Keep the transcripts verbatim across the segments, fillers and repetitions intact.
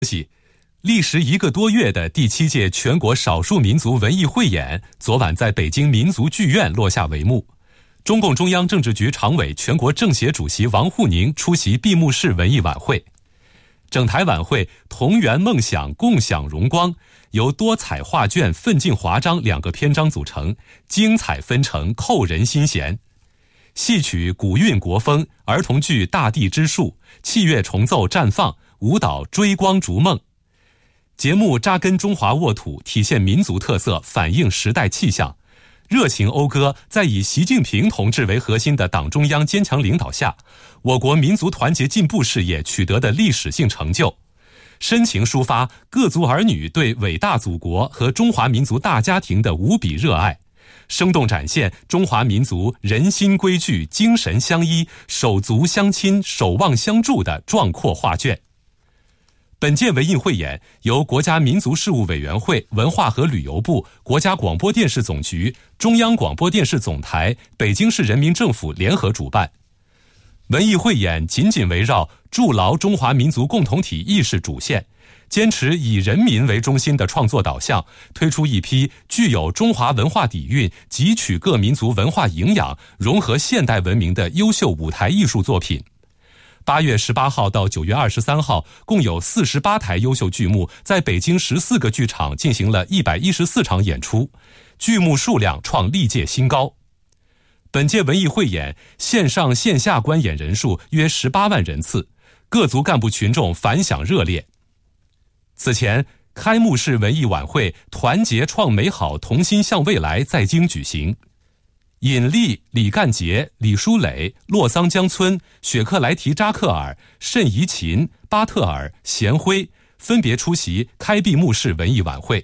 息，历时一个多月的第七届全国少数民族文艺汇演昨晚在北京民族剧院落下帷幕。中共中央政治局常委、全国政协主席王沪宁出席闭幕式文艺晚会。整台晚会同圆梦想，共享荣光，由多彩画卷、奋进华章两个篇章组成，精彩纷呈，扣人心弦。戏曲古韵国风，儿童剧大地之树，器乐重奏绽放，舞蹈追光逐梦。节目扎根中华沃土，体现民族特色，反映时代气象。热情讴歌在以习近平同志为核心的党中央坚强领导下，我国民族团结进步事业取得的历史性成就，深情抒发各族儿女对伟大祖国和中华民族大家庭的无比热爱，生动展现中华民族人心归聚、精神相依、手足相亲、守望相助的壮阔画卷。本届文艺汇演由国家民族事务委员会、文化和旅游部、国家广播电视总局、中央广播电视总台、北京市人民政府联合主办。文艺汇演紧紧围绕筑牢中华民族共同体意识主线，坚持以人民为中心的创作导向，推出一批具有中华文化底蕴、汲取各民族文化营养、融合现代文明的优秀舞台艺术作品。八月十八号到九月二十三号，共有四十八台优秀剧目在北京十四个剧场进行了一百一十四场演出，剧目数量创历届新高。本届文艺汇演线上线下观演人数约十八万人次，各族干部群众反响热烈。此前，开幕式文艺晚会团结创美好，同心向未来在京举行。尹力、李干杰、李书磊、洛桑江村、雪克莱提扎克尔、慎怡琴、巴特尔、贤辉分别出席开闭幕式文艺晚会。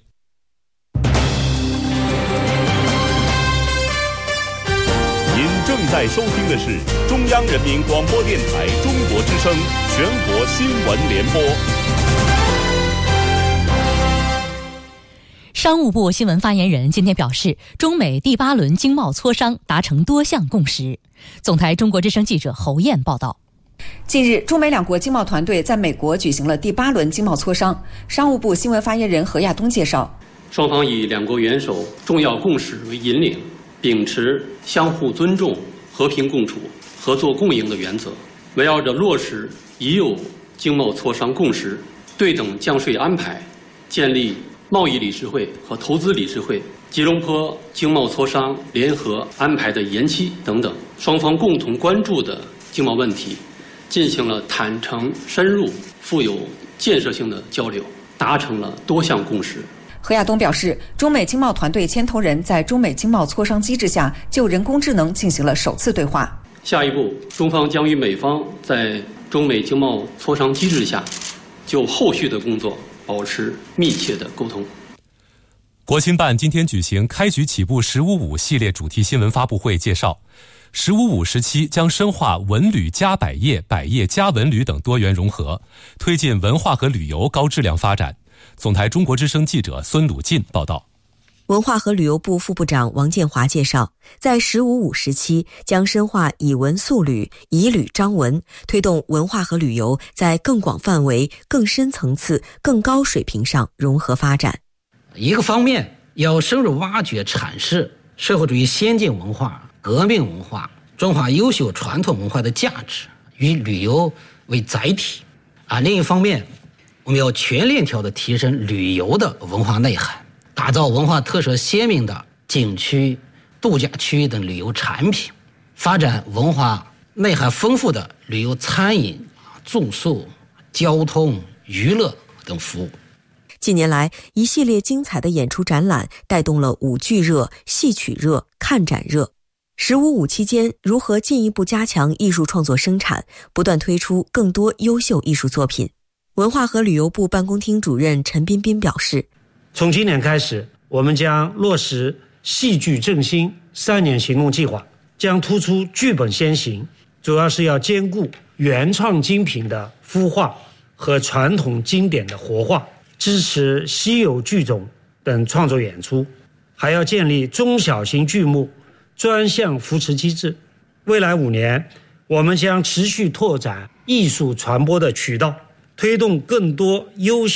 您正在收听的是中央人民广播电台中国之声全国新闻联播。 商务部新闻发言人今天表示，中美第八轮经贸磋商达成多项共识。总台中国之声记者侯燕报道。 近日，中美两国经贸团队在美国举行了第八轮经贸磋商。商务部新闻发言人何亚东介绍， 双方以两国元首重要共识为引领，秉持相互尊重、和平共处、合作共赢的原则，围绕着落实已有经贸磋商共识、对等降税安排、建立贸易理事会和投资理事会、吉隆坡经贸磋商联合安排的延期等等，双方共同关注的经贸问题，进行了坦诚、深入、富有建设性的交流，达成了多项共识。 何亚东表示，中美经贸团队牵头人在中美经贸磋商机制下就人工智能进行了首次对话。 下一步，中方将与美方在中美经贸磋商机制下就后续的工作保持密切的沟通。 国新办今天举行开局起步十五五系列主题新闻发布会，介绍十五五时期将深化文旅加百业、百业加文旅等多元融合，推进文化和旅游高质量发展。总台中国之声记者孙鲁进报道。 文化和旅游部副部长王建华介绍，在十五五时期将深化以文塑旅、以旅彰文，推动文化和旅游在更广范围、更深层次、更高水平上融合发展。 一个方面要深入挖掘阐释社会主义先进文化、革命文化、中华优秀传统文化的价值，以旅游为载体啊；另一方面，我们要全链条的提升旅游的文化内涵，打造文化特色鲜明的景区、度假区等旅游产品，发展文化内涵丰富的旅游餐饮、住宿、交通、娱乐等服务。 近年来，一系列精彩的演出展览带动了舞剧热、戏曲热、看展热。十五五期间，如何进一步加强艺术创作生产，不断推出更多优秀艺术作品？文化和旅游部办公厅主任陈彬彬表示， 从今年开始，我们将落实戏剧振兴三年行动计划，将突出剧本先行，主要是要兼顾原创精品的孵化和传统经典的活化，支持稀有剧种等创作演出，还要建立中小型剧目专项扶持机制。未来五年，我们将持续拓展艺术传播的渠道， 推动更多优秀